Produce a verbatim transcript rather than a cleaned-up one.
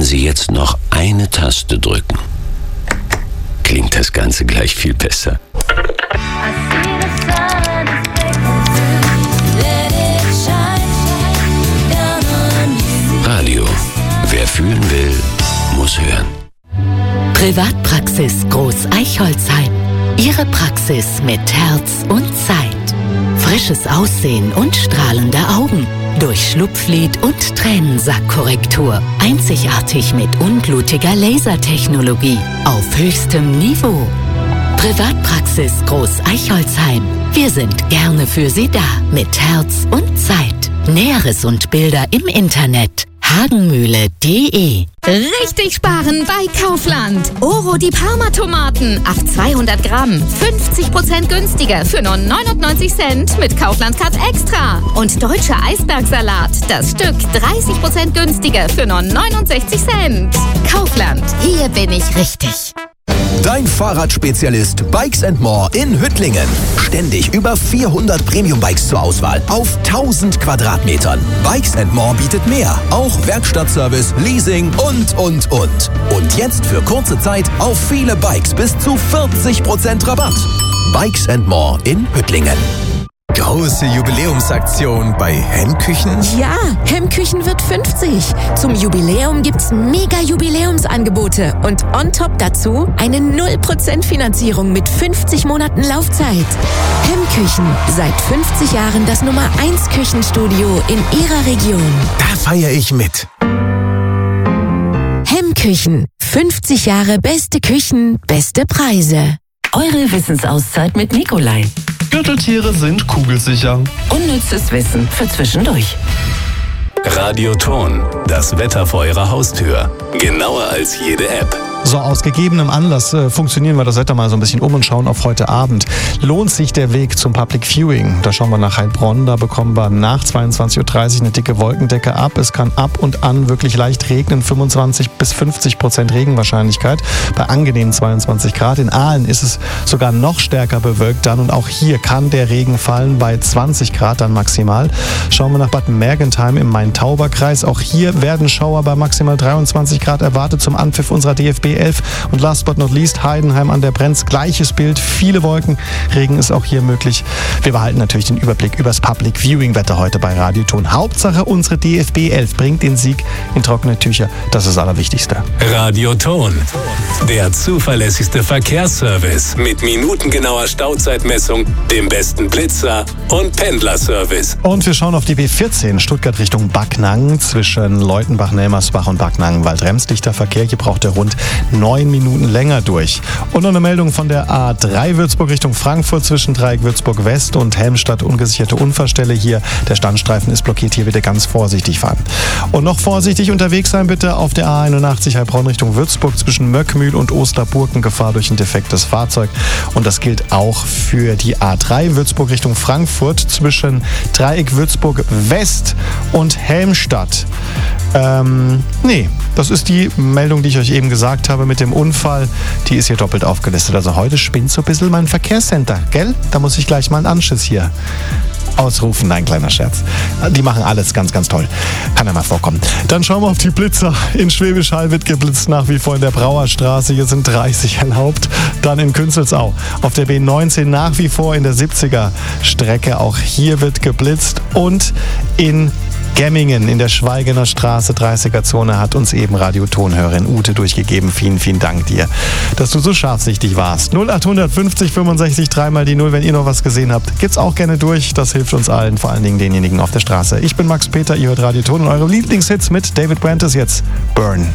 Sie jetzt noch eine Taste drücken, klingt das Ganze gleich viel besser. Radio. Wer fühlen will, muss hören. Privatpraxis Groß-Eichholzheim. Ihre Praxis mit Herz und Zeit. Frisches Aussehen und strahlende Augen. Durch Schlupflid und Tränensackkorrektur. Einzigartig mit unblutiger Lasertechnologie. Auf höchstem Niveau. Privatpraxis Groß-Eichholzheim. Wir sind gerne für Sie da. Mit Herz und Zeit. Näheres und Bilder im Internet. hagenmühle punkt de. Richtig sparen bei Kaufland. Oro die Parma-Tomaten auf zweihundert Gramm. fünfzig Prozent günstiger für nur neunundneunzig Cent mit Kaufland Cut Extra. Und deutscher Eisbergsalat. Das Stück dreißig Prozent günstiger für nur neunundsechzig Cent. Kaufland. Hier bin ich richtig. Dein Fahrradspezialist Bikes and More in Hüttlingen. Ständig über vierhundert Premium-Bikes zur Auswahl auf tausend Quadratmetern. Bikes and More bietet mehr. Auch Werkstattservice, Leasing und, und, und. Und jetzt für kurze Zeit auf viele Bikes bis zu vierzig Prozent Rabatt. Bikes and More in Hüttlingen. Große Jubiläumsaktion bei Hemmküchen? Ja, Hemmküchen wird fünfzig. Zum Jubiläum gibt's mega Jubiläumsangebote und on top dazu eine null Prozent Finanzierung mit fünfzig Monaten Laufzeit. Hemmküchen, seit fünfzig Jahren das Nummer eins Küchenstudio in Ihrer Region. Da feiere ich mit. Hemmküchen, fünfzig Jahre beste Küchen, beste Preise. Eure Wissensauszeit mit Nikolai. Gürteltiere sind kugelsicher. Unnützes Wissen für zwischendurch. Radioton. Das Wetter vor Ihrer Haustür. Genauer als jede App. So, aus gegebenem Anlass äh, funktionieren wir das Wetter mal so ein bisschen um und schauen auf heute Abend. Lohnt sich der Weg zum Public Viewing? Da schauen wir nach Heilbronn. Da bekommen wir nach zweiundzwanzig Uhr dreißig eine dicke Wolkendecke ab. Es kann ab und an wirklich leicht regnen. fünfundzwanzig bis fünfzig Prozent Regenwahrscheinlichkeit bei angenehmen zweiundzwanzig Grad. In Aalen ist es sogar noch stärker bewölkt dann. Und auch hier kann der Regen fallen bei zwanzig Grad dann maximal. Schauen wir nach Bad Mergentheim im Main-Tauber-Kreis. Auch hier werden Schauer bei maximal dreiundzwanzig Grad erwartet zum Anpfiff unserer D F B elf. Und last but not least Heidenheim an der Brenz. Gleiches Bild, viele Wolken, Regen ist auch hier möglich. Wir behalten natürlich den Überblick übers Public Viewing Wetter heute bei Radioton. Hauptsache unsere D F B elf bringt den Sieg in trockene Tücher. Das ist das Allerwichtigste. Radioton. Der zuverlässigste Verkehrsservice mit minutengenauer Stauzeitmessung, dem besten Blitzer und Pendlerservice. Und wir schauen auf die B vierzehn Stuttgart Richtung Backnang zwischen Leutenbach, Nelmersbach und Backnang-Waldrems. Dichter Verkehr, hier braucht er rund neun Minuten länger durch. Und noch eine Meldung von der A drei Würzburg Richtung Frankfurt zwischen Dreieck Würzburg West und Helmstadt. Ungesicherte Unfallstelle hier. Der Standstreifen ist blockiert. Hier bitte ganz vorsichtig fahren. Und noch vorsichtig unterwegs sein bitte auf der A einundachtzig Heilbronn Richtung Würzburg zwischen Möckmühl und Osterburken. Gefahr durch ein defektes Fahrzeug. Und das gilt auch für die A drei Würzburg Richtung Frankfurt zwischen Dreieck Würzburg West und Helmstadt. Ähm, nee, das ist die Meldung, die ich euch eben gesagt habe mit dem Unfall. Die ist hier doppelt aufgelistet. Also heute spinnt so ein bisschen mein Verkehrscenter, gell? Da muss ich gleich mal einen Anschiss hier ausrufen. Nein, kleiner Scherz. Die machen alles ganz, ganz toll. Kann ja mal vorkommen. Dann schauen wir auf die Blitzer. In Schwäbisch Hall wird geblitzt nach wie vor in der Brauerstraße. Hier sind dreißig erlaubt. Dann in Künzelsau. Auf der B neunzehn nach wie vor in der siebziger Strecke. Auch hier wird geblitzt. Und in Gemmingen in der Schweigener Straße, dreißiger Zone, hat uns eben Radiotonhörerin Ute durchgegeben. Vielen, vielen Dank dir, dass du so scharfsichtig warst. null acht fünfzig fünfundsechzig, dreimal die null. Wenn ihr noch was gesehen habt, gibt's auch gerne durch. Das hilft uns allen, vor allen Dingen denjenigen auf der Straße. Ich bin Max Peter, ihr hört Radioton und eure Lieblingshits mit David Brantes jetzt. Burn.